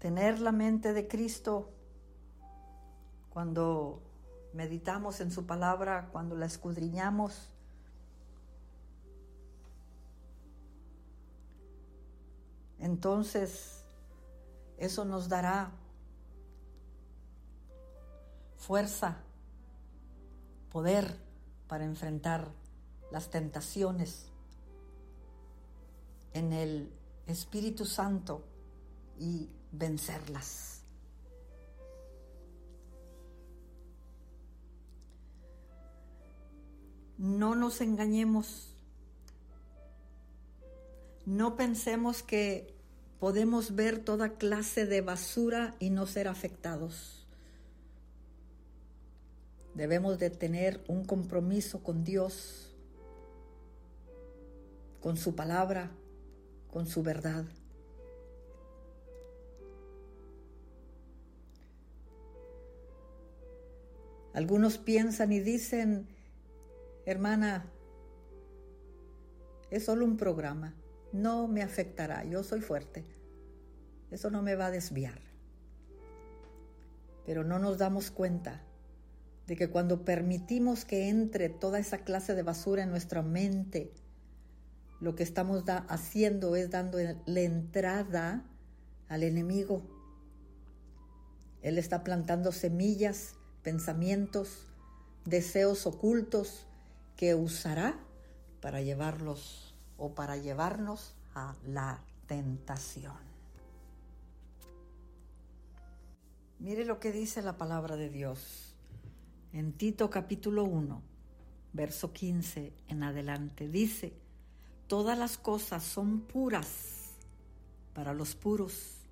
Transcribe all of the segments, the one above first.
tener la mente de Cristo cuando meditamos en su palabra, cuando la escudriñamos. Entonces, eso nos dará fuerza, poder para enfrentar las tentaciones en el Espíritu Santo y vencerlas. No nos engañemos. No pensemos que podemos ver toda clase de basura y no ser afectados. Debemos de tener un compromiso con Dios, con su palabra, con su verdad. Algunos piensan y dicen: hermana, es solo un programa, no me afectará, yo soy fuerte, eso no me va a desviar. Pero no nos damos cuenta de que cuando permitimos que entre toda esa clase de basura en nuestra mente, lo que estamos haciendo es dándole entrada al enemigo. Él está plantando semillas, pensamientos, deseos ocultos que usará para llevarlos o para llevarnos a la tentación. Mire lo que dice la palabra de Dios en Tito capítulo 1, verso 15 en adelante. Dice: todas las cosas son puras para los puros,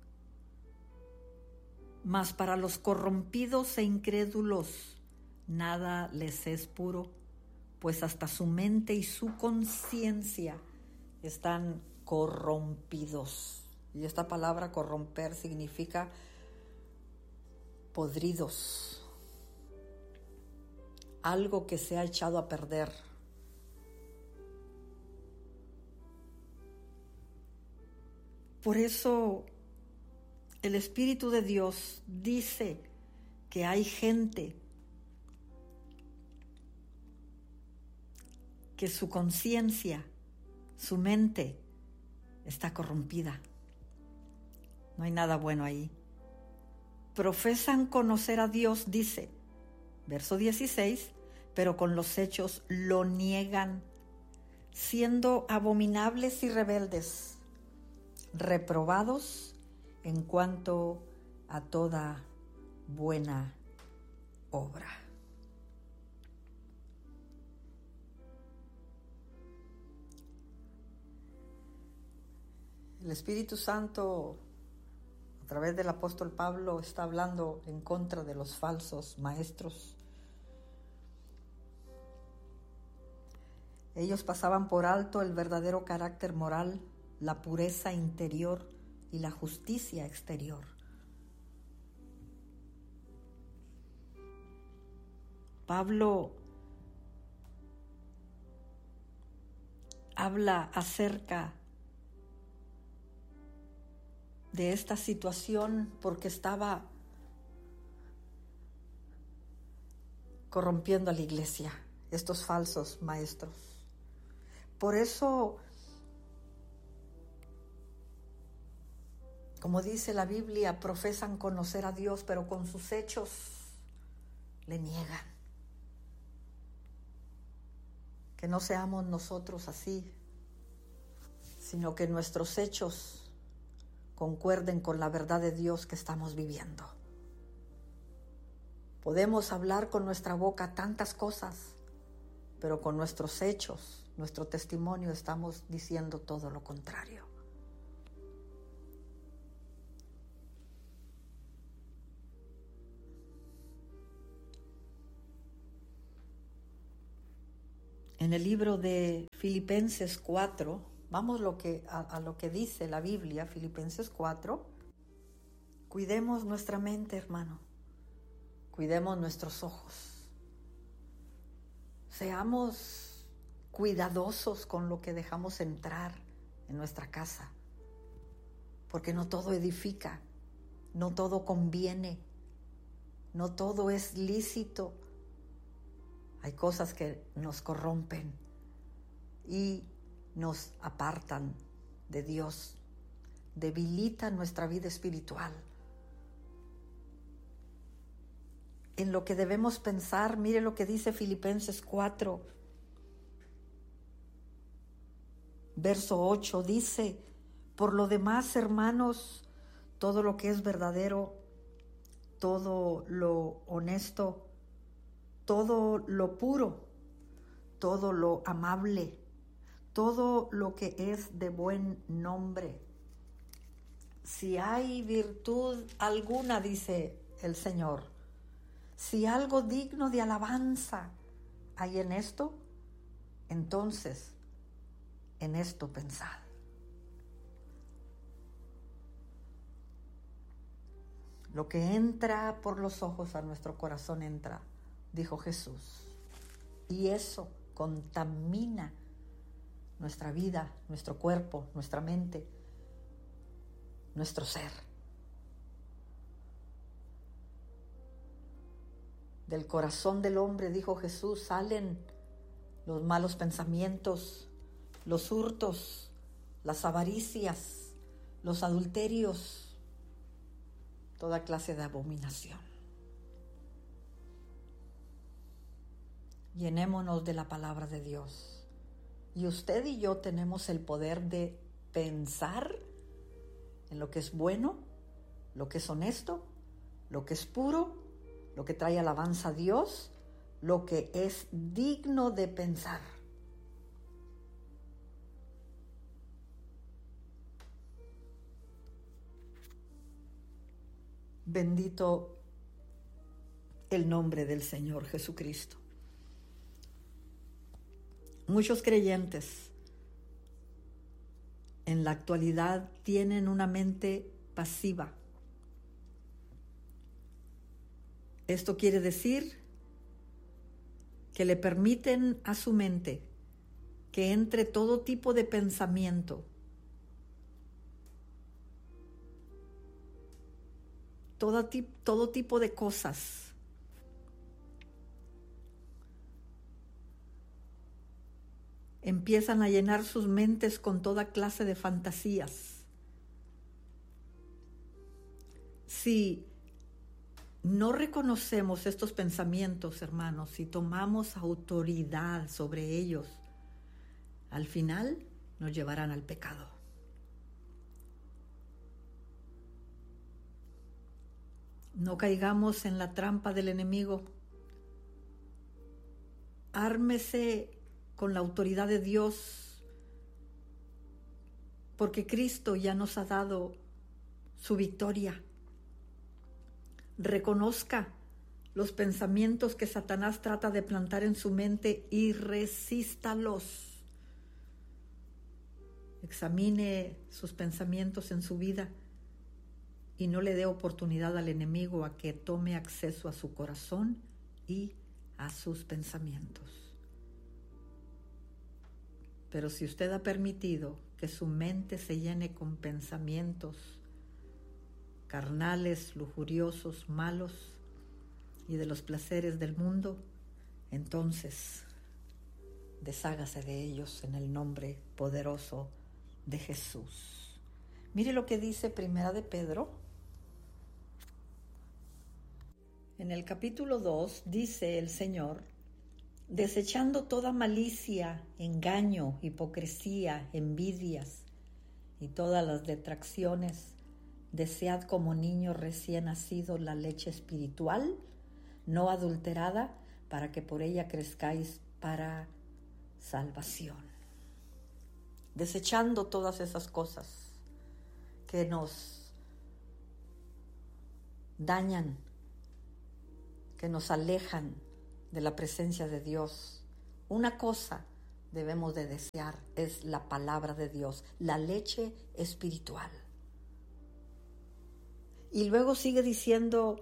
mas para los corrompidos e incrédulos nada les es puro, pues hasta su mente y su conciencia están corrompidos. Y esta palabra corromper significa podridos, algo que se ha echado a perder. Por eso el Espíritu de Dios dice que hay gente que su conciencia, su mente está corrompida. No hay nada bueno ahí. Profesan conocer a Dios, dice, verso 16, pero con los hechos lo niegan, siendo abominables y rebeldes, reprobados en cuanto a toda buena obra. El Espíritu Santo, a través del apóstol Pablo, está hablando en contra de los falsos maestros. Ellos pasaban por alto el verdadero carácter moral, la pureza interior y la justicia exterior. Pablo habla acerca de esta situación porque estaba corrompiendo a la iglesia, estos falsos maestros. Por eso, como dice la Biblia, profesan conocer a Dios, pero con sus hechos le niegan. Que no seamos nosotros así, sino que nuestros hechos concuerden con la verdad de Dios que estamos viviendo. Podemos hablar con nuestra boca tantas cosas, pero con nuestros hechos, nuestro testimonio, estamos diciendo todo lo contrario. En el libro de Filipenses 4, vamos a lo que dice la Biblia, Filipenses 4. Cuidemos nuestra mente, hermano. Cuidemos nuestros ojos. Seamos cuidadosos con lo que dejamos entrar en nuestra casa, porque no todo edifica. no todo conviene, no todo es lícito. Hay cosas que nos corrompen y nos apartan de Dios, debilitan nuestra vida espiritual. En lo que debemos pensar, mire lo que dice Filipenses 4, verso 8, dice: por lo demás, hermanos, todo lo que es verdadero, todo lo honesto, todo lo puro, todo lo amable, todo lo que es de buen nombre. Si hay virtud alguna, dice el Señor, si algo digno de alabanza hay en esto, entonces en esto pensad. Lo que entra por los ojos a nuestro corazón entra, dijo Jesús. Y eso contamina nuestra vida, nuestro cuerpo, nuestra mente, nuestro ser. Del corazón del hombre, dijo Jesús, salen los malos pensamientos, los hurtos, las avaricias, los adulterios, toda clase de abominación. Llenémonos de la palabra de Dios. Y usted y yo tenemos el poder de pensar en lo que es bueno, lo que es honesto, lo que es puro, lo que trae alabanza a Dios, lo que es digno de pensar. Bendito el nombre del Señor Jesucristo. Muchos creyentes en la actualidad tienen una mente pasiva. Esto quiere decir que le permiten a su mente que entre todo tipo de pensamiento, todo tipo de cosas. Empiezan a llenar sus mentes con toda clase de fantasías. Si no reconocemos estos pensamientos, hermanos, si tomamos autoridad sobre ellos, al final nos llevarán al pecado. No caigamos en la trampa del enemigo. Ármese con la autoridad de Dios, porque Cristo ya nos ha dado su victoria. Reconozca los pensamientos que Satanás trata de plantar en su mente y resístalos. Examine sus pensamientos en su vida y no le dé oportunidad al enemigo a que tome acceso a su corazón y a sus pensamientos. Pero si usted ha permitido que su mente se llene con pensamientos carnales, lujuriosos, malos y de los placeres del mundo, entonces deshágase de ellos en el nombre poderoso de Jesús. Mire lo que dice Primera de Pedro. En el capítulo 2 dice el Señor: desechando toda malicia, engaño, hipocresía, envidias y todas las detracciones, desead como niño recién nacido la leche espiritual, no adulterada, para que por ella crezcáis para salvación. Desechando todas esas cosas que nos dañan, que nos alejan de la presencia de Dios. Una cosa debemos de desear, es la palabra de Dios, la leche espiritual. Y luego sigue diciendo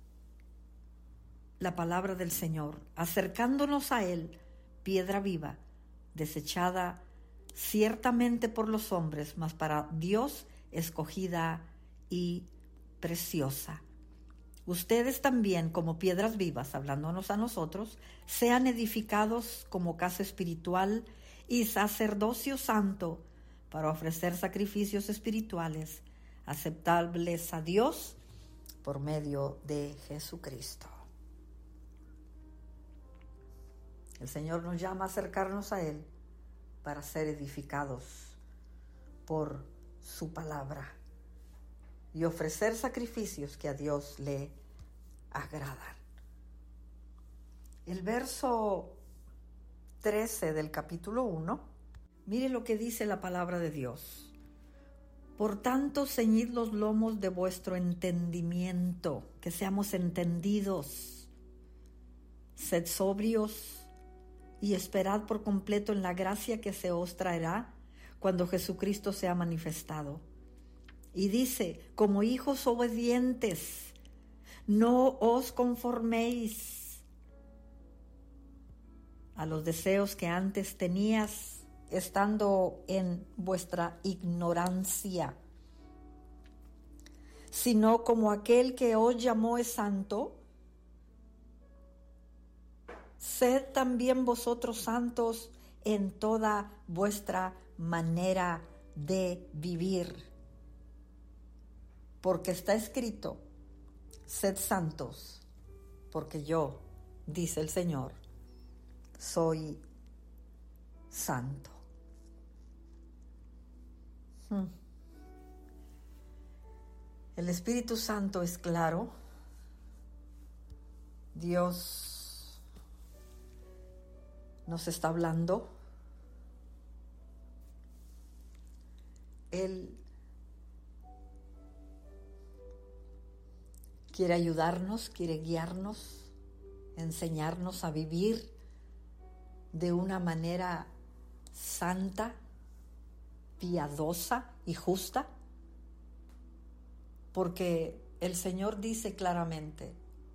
la palabra del Señor: acercándonos a Él, piedra viva, desechada ciertamente por los hombres, mas para Dios escogida y preciosa. Ustedes también, como piedras vivas, hablándonos a nosotros, sean edificados como casa espiritual y sacerdocio santo para ofrecer sacrificios espirituales aceptables a Dios por medio de Jesucristo. El Señor nos llama a acercarnos a Él para ser edificados por su palabra y ofrecer sacrificios que a Dios le agradan. El verso 13 del capítulo 1, mire lo que dice la palabra de Dios. Por tanto, ceñid los lomos de vuestro entendimiento, que seamos entendidos. Sed sobrios y esperad por completo en la gracia que se os traerá cuando Jesucristo sea manifestado. Y dice, como hijos obedientes, no os conforméis a los deseos que antes tenías, estando en vuestra ignorancia, sino como aquel que os llamó es santo, sed también vosotros santos en toda vuestra manera de vivir. Porque está escrito, sed santos, porque yo, dice el Señor, soy santo. El Espíritu Santo es claro. Dios nos está hablando. Él quiere ayudarnos, quiere guiarnos, enseñarnos a vivir de una manera santa, piadosa y justa, porque el Señor dice claramente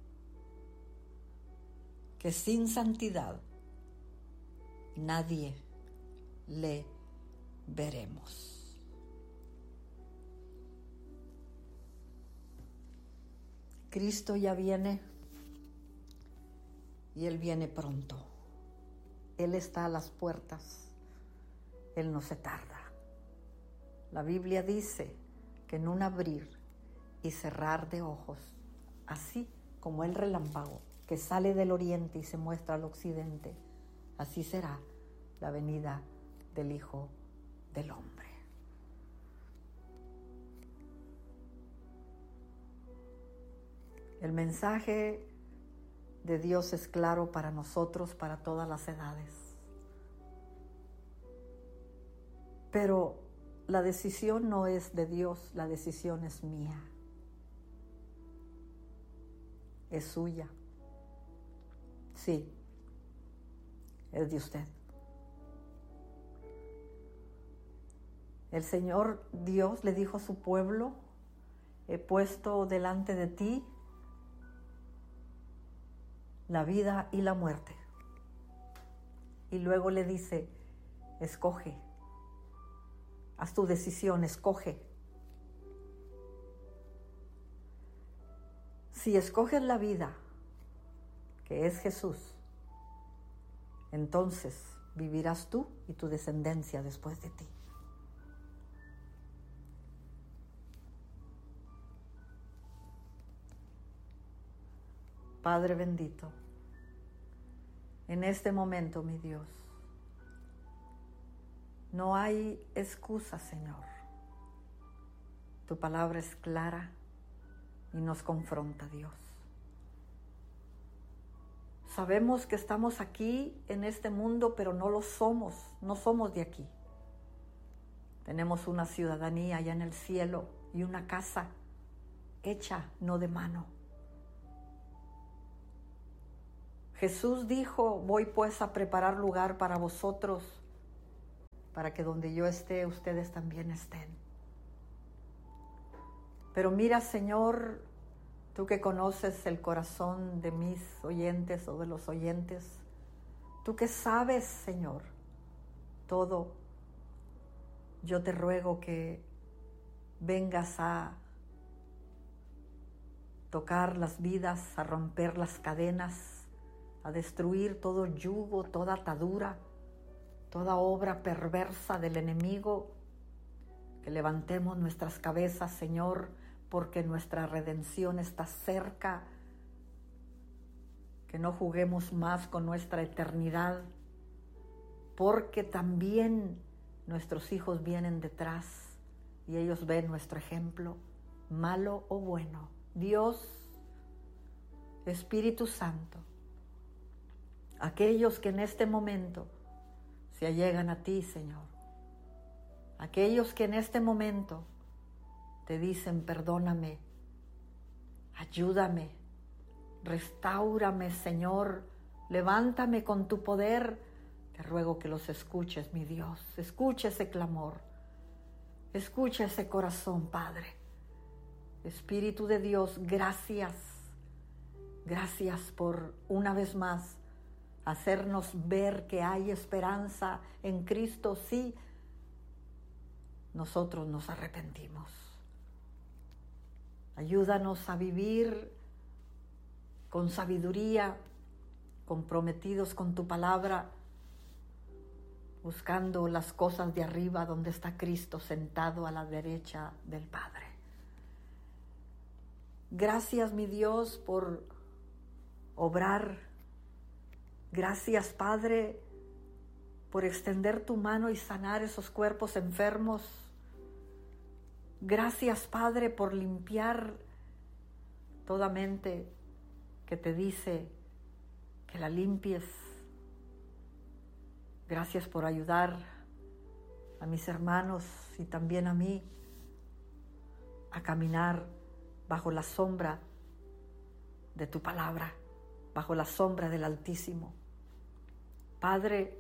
que sin santidad nadie le veremos. Cristo ya viene y Él viene pronto. Él está a las puertas. Él no se tarda. La Biblia dice que en un abrir y cerrar de ojos, así como el relámpago que sale del oriente y se muestra al occidente, así será la venida del Hijo del Hombre. El mensaje de Dios es claro para nosotros, para todas las edades. Pero la decisión no es de Dios, la decisión es mía. Es suya. Sí, es de usted. El Señor Dios le dijo a su pueblo, he puesto delante de ti la vida y la muerte. Y luego le dice, escoge, haz tu decisión, escoge. Si escoges la vida, que es Jesús, entonces vivirás tú y tu descendencia después de ti. Padre bendito, en este momento, mi Dios, no hay excusa, Señor. Tu palabra es clara y nos confronta, Dios. Sabemos que estamos aquí en este mundo, pero no lo somos, no somos de aquí. Tenemos una ciudadanía allá en el cielo y una casa hecha no de mano. Jesús dijo, voy pues a preparar lugar para vosotros, para que donde yo esté, ustedes también estén. Pero mira, Señor, tú que conoces el corazón de mis oyentes o de los oyentes, tú que sabes, Señor, todo, yo te ruego que vengas a tocar las vidas, a romper las cadenas, a destruir todo yugo, toda atadura, toda obra perversa del enemigo. Que levantemos nuestras cabezas, Señor, porque nuestra redención está cerca. Que no juguemos más con nuestra eternidad, porque también nuestros hijos vienen detrás y ellos ven nuestro ejemplo, malo o bueno. Dios, Espíritu Santo, aquellos que en este momento se allegan a ti, Señor, aquellos que en este momento te dicen perdóname, ayúdame, restáurame, Señor, levántame con tu poder, te ruego que los escuches, mi Dios. Escucha ese clamor, escucha ese corazón, Padre. Espíritu de Dios, gracias, gracias por una vez más hacernos ver que hay esperanza en Cristo, sí, nosotros nos arrepentimos. Ayúdanos a vivir con sabiduría, comprometidos con tu palabra, buscando las cosas de arriba donde está Cristo sentado a la derecha del Padre. Gracias, mi Dios, por obrar. Gracias, Padre, por extender tu mano y sanar esos cuerpos enfermos. Gracias, Padre, por limpiar toda mente que te dice que la limpies. Gracias por ayudar a mis hermanos y también a mí a caminar bajo la sombra de tu palabra, bajo la sombra del Altísimo. Padre,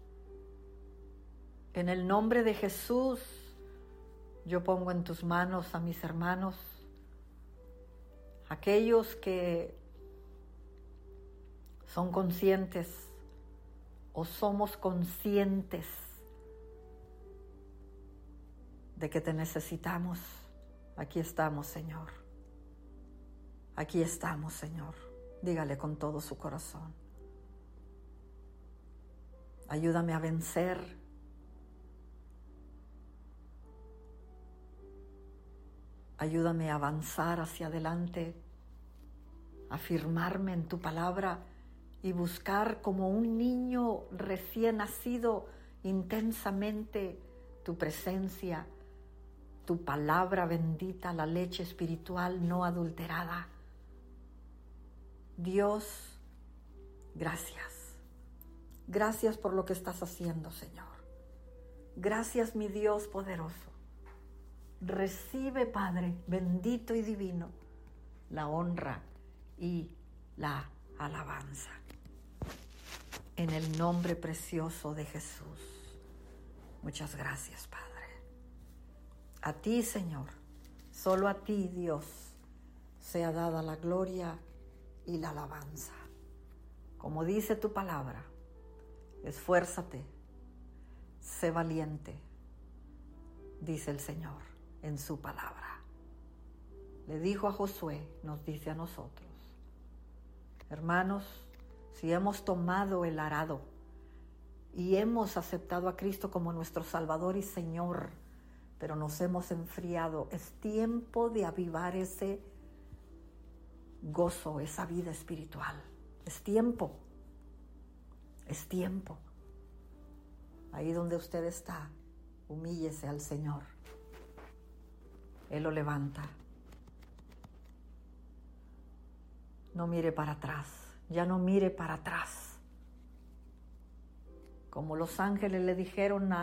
en el nombre de Jesús, yo pongo en tus manos a mis hermanos, aquellos que son conscientes o somos conscientes de que te necesitamos. Aquí estamos, Señor. Aquí estamos, Señor. Dígale con todo su corazón. Ayúdame a vencer. Ayúdame a avanzar hacia adelante, a afirmarme en tu palabra y buscar como un niño recién nacido intensamente tu presencia, tu palabra bendita, la leche espiritual no adulterada. Dios, gracias. Gracias por lo que estás haciendo, Señor. Gracias, mi Dios poderoso. Recibe, Padre, bendito y divino, la honra y la alabanza. En el nombre precioso de Jesús. Muchas gracias, Padre. A ti, Señor, solo a ti, Dios, sea dada la gloria y la alabanza. Como dice tu palabra, esfuérzate, sé valiente, dice el Señor en su palabra. Le dijo a Josué, nos dice a nosotros. Hermanos, si hemos tomado el arado y hemos aceptado a Cristo como nuestro Salvador y Señor, pero nos hemos enfriado, es tiempo de avivar ese gozo, esa vida espiritual. Es tiempo. Es tiempo. Ahí donde usted está, humíllese al Señor. Él lo levanta. No mire para atrás. Ya no mire para atrás. Como los ángeles le dijeron a